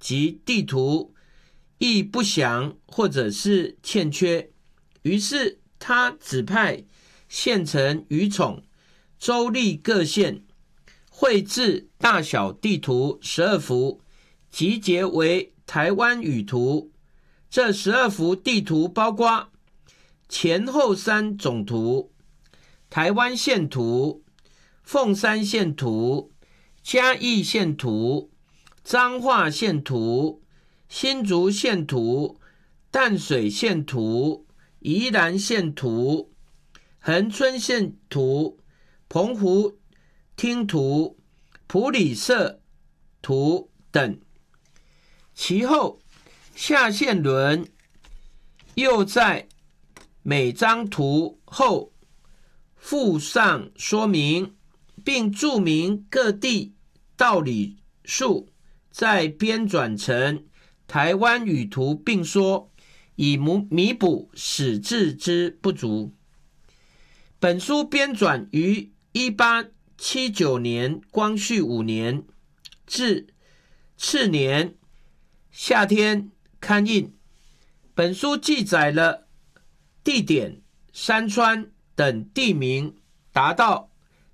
及地图亦不详或者是欠缺，于是他指派县城余宠州立各县绘制大小地图12幅，集结为台湾舆图。这12幅地图包括前后山总图、台湾县图、凤山县图、嘉义县图、彰化县图、新竹县图、淡水县图、宜兰县图、恒春县图、澎湖厅图、埔里社图等。其后夏宪伦又在每张图后附上说明，并注明各地道理数，再编转成台湾舆图并说，以弥补史志之不足。本书编纂于1879年光绪5年，至次年夏天刊印。本书记载了地点、山川等地名达到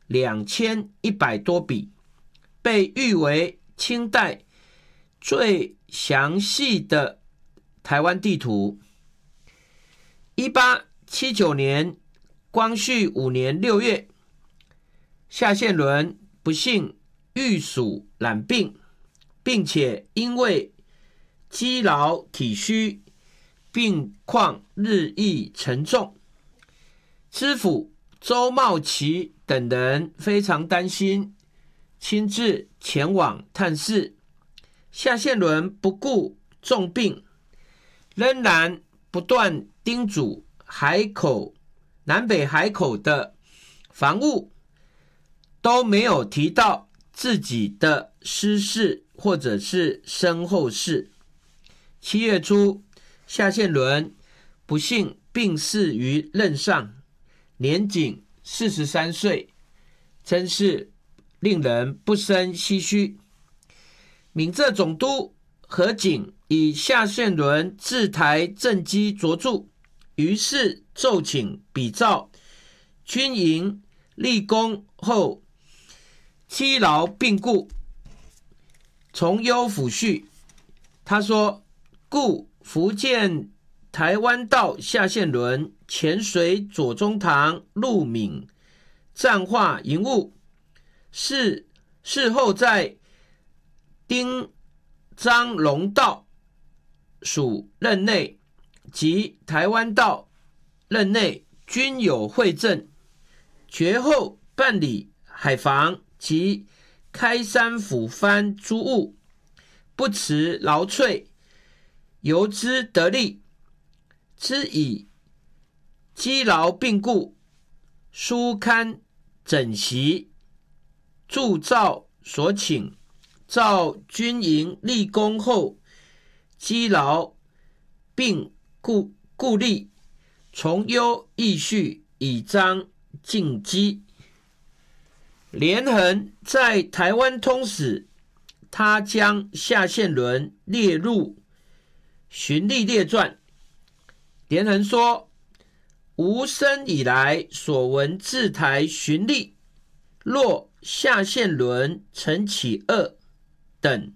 2100多笔，被誉为清代最详细的台湾地图。1879年光绪5年6月，夏宪伦不幸遇暑染病，并且因为积劳体虚，病况日益沉重。知府周茂奇等人非常担心，亲自前往探视。夏宪伦不顾重病，仍然不断叮嘱南北海口的防务，都没有提到自己的私事或者是身后事。7月初，夏宪伦不幸病逝于任上，年仅43岁，真是令人不胜唏嘘。闽浙总督何景以夏宪伦治台政绩卓著，于是奏请比照军营立功后积劳病故，从优抚恤。他说，故福建台湾道夏宪伦潜随左宗棠入闽战化营务，事后在丁张龙道属任内及台湾道任内均有会政，绝后办理海防及开山抚番诸务，不辞劳瘁，由之得利。之以积劳病故，书刊整席，铸造所请，照军营立功后积劳病故立，从优议序，以彰进积。连横在台湾通史，他将夏宪伦列入循吏列传。连横说，吾生以来所闻治台循吏，若夏宪伦曾起恶等。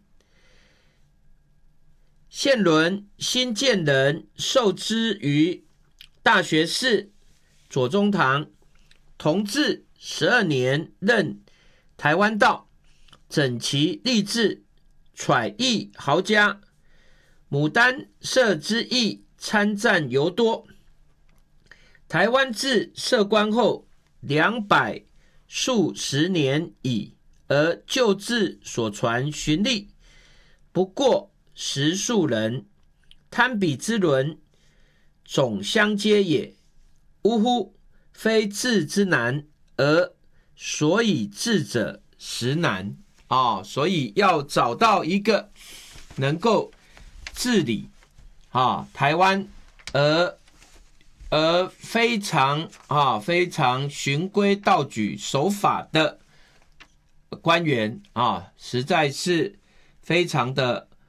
宪伦新建人，受之于大学士左宗棠，同治12年任台湾道，整齐吏治，揣益豪家，牡丹社之役参战尤多。台湾自设官后200数十年矣，而旧制所传循吏不过10数人，堪比之伦，总相接也。呜呼，非治之难，而所以治者实难。所以要找到一个能够治理台湾而非常循规蹈矩守法的官员实在是非常的